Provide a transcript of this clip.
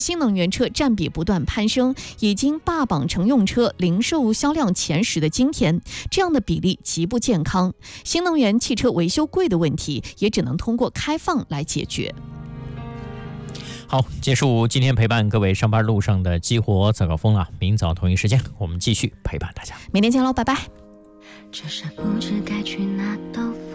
新能源车占比不断攀升，已经霸榜乘用车零售销量前10的今天，这样的比例极不健康。新能源汽车维修贵的问题，也只能通过开放来解决。 好，结束今天陪伴各位上班路上的激活早高峰了。明早同一时间，我们继续陪伴大家。 明天见喽，拜拜。 只是不知该去哪兜风。